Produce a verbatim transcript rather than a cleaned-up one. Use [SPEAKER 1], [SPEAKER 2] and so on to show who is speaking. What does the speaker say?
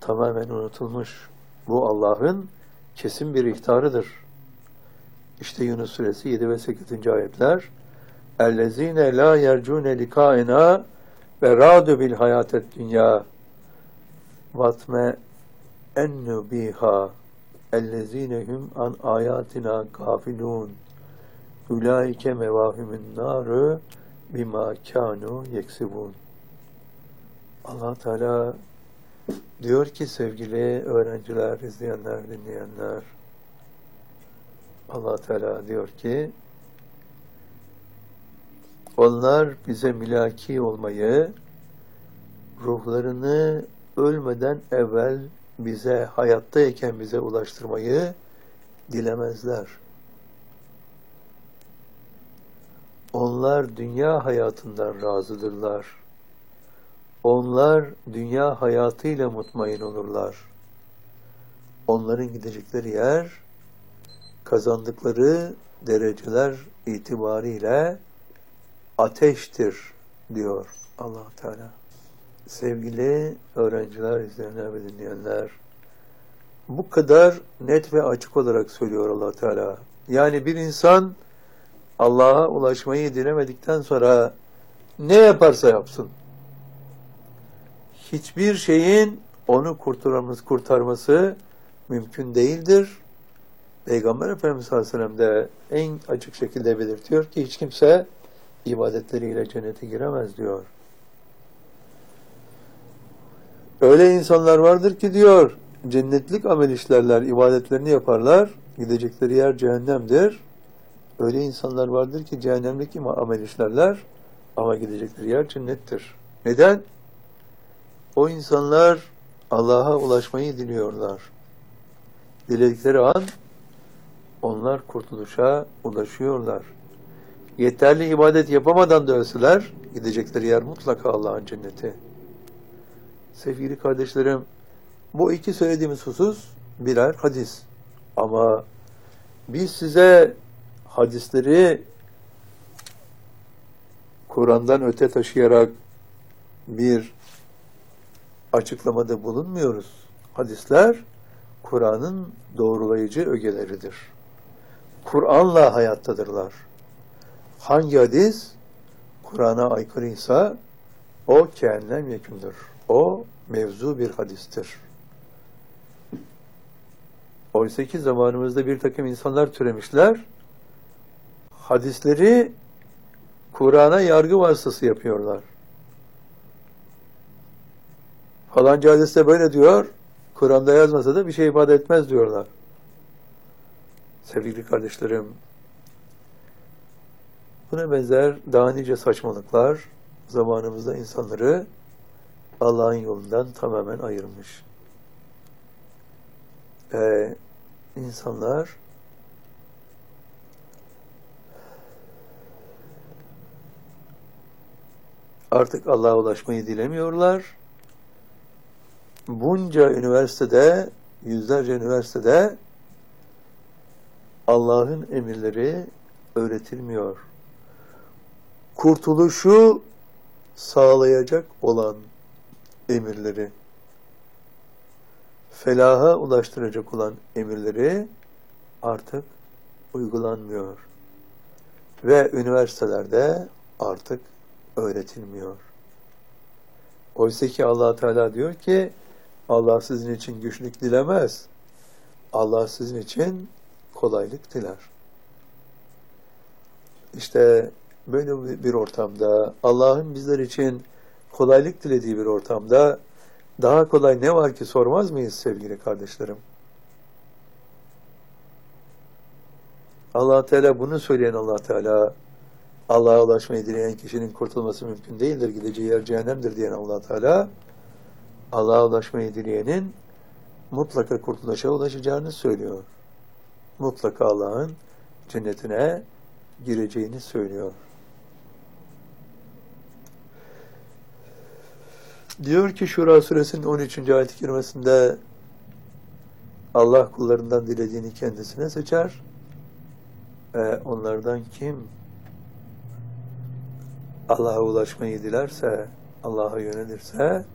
[SPEAKER 1] tamamen unutulmuş. Bu Allah'ın kesin bir ihtarıdır. İşte Yunus suresi yedi ve sekizinci ayetler. اَلَّذ۪ينَ لَا يَرْجُونَ لِقَائِنَا وَرَادُ بِالْحَيَاةَ الدُّنْيَا وَاتْمَئَنُّ بِهَا اَلَّذ۪ينَ هُمْ عَنْ آيَاتِنَا غَافِلُونَ اُولَٰئِكَ مَوَاهِمُ النَّارِ بِمَا كَانُوا يَكْسِبُونَ. Allah Teala diyor ki sevgili öğrenciler, izleyenler, dinleyenler, Allah Teala diyor ki onlar bize mülaki olmayı, ruhlarını ölmeden evvel bize, hayattayken bize ulaştırmayı dilemezler. Onlar dünya hayatından razıdırlar. Onlar dünya hayatıyla mutmain olurlar. Onların gidecekleri yer, kazandıkları dereceler itibariyle ateştir diyor Allah Teala. Sevgili öğrenciler, izleyenler ve dinleyenler, bu kadar net ve açık olarak söylüyor Allah Teala. Yani bir insan Allah'a ulaşmayı dilemedikten sonra ne yaparsa yapsın, hiçbir şeyin onu kurtarması, kurtarması mümkün değildir. Peygamber Efendimiz sallallahu aleyhi ve sellem de en açık şekilde belirtiyor ki hiç kimse ibadetleriyle cennete giremez diyor. Öyle insanlar vardır ki diyor, cennetlik amel işlerler, ibadetlerini yaparlar, gidecekleri yer cehennemdir. Öyle insanlar vardır ki cehennemlik amel işlerler ama gidecekleri yer cennettir. Neden? O insanlar Allah'a ulaşmayı diliyorlar. Diledikleri an onlar kurtuluşa ulaşıyorlar. Yeterli ibadet yapamadan da ölseler gidecekleri yer mutlaka Allah'ın cenneti. Sevgili kardeşlerim, bu iki söylediğimiz husus birer hadis. Ama biz size hadisleri Kur'an'dan öte taşıyarak bir açıklamada bulunmuyoruz. Hadisler Kur'an'ın doğrulayıcı ögeleridir. Kur'an'la hayattadırlar. Hangi hadis Kur'an'a aykırıysa o kâinen yekûndür. O mevzu bir hadistir. Oysa ki zamanımızda bir takım insanlar türemişler, hadisleri Kur'an'a yargı vasıtası yapıyorlar. Falanca hadiste böyle diyor, Kur'an'da yazmasa da bir şey ifade etmez diyorlar. Sevgili kardeşlerim, buna benzer daha nice saçmalıklar zamanımızda insanları Allah'ın yolundan tamamen ayırmış. Ee, insanlar artık Allah'a ulaşmayı dilemiyorlar. Bunca üniversitede, yüzlerce üniversitede Allah'ın emirleri öğretilmiyor. Kurtuluşu sağlayacak olan emirleri, felaha ulaştıracak olan emirleri artık uygulanmıyor. Ve üniversitelerde artık öğretilmiyor. Oysa ki Allah Teala diyor ki Allah sizin için güçlük dilemez. Allah sizin için kolaylık diler. İşte böyle bir ortamda, Allah'ın bizler için kolaylık dilediği bir ortamda daha kolay ne var ki sormaz mıyız sevgili kardeşlerim? Allah Teala bunu söyleyen Allah Teala, Allah'a ulaşmayı dileyen kişinin kurtulması mümkün değildir, gideceği yer cehennemdir diyen Allah Teala, Allah'a ulaşmayı dileyenin mutlaka kurtuluşa ulaşacağını söylüyor. Mutlaka Allah'ın cennetine gireceğini söylüyor. Diyor ki Şura suresinin on üçüncü ayet-i kerimesinde Allah kullarından dilediğini kendisine seçer. E, onlardan kim Allah'a ulaşmayı dilerse, Allah'a yönelirse